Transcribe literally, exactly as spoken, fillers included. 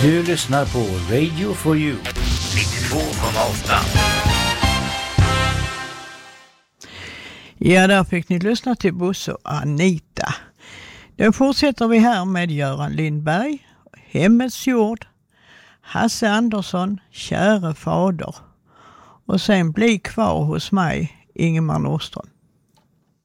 Du lyssnar på Radio for You nittiotvå komma åtta. Ja, där fick ni lyssna till Bosse och Anita. Då fortsätter vi här med Göran Lindberg, Hemmets jord, Hasse Andersson, Käre fader. Och sen Bli kvar hos mig, Ingemar Nordström.